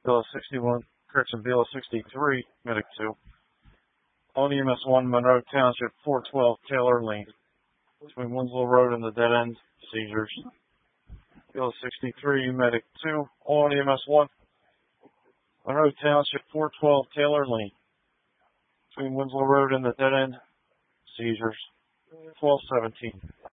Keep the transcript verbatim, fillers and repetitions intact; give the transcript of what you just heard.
B L S sixty-one, correction, B L S sixty-three, Medic two. On E M S one, Monroe Township, four twelve Taylor Lane. Between Winslow Road and the dead end, seizures. B L S sixty-three, Medic two. On E M S one, Monroe Township, four twelve Taylor Lane. Between Winslow Road and the dead end, seizures. twelve seventeen.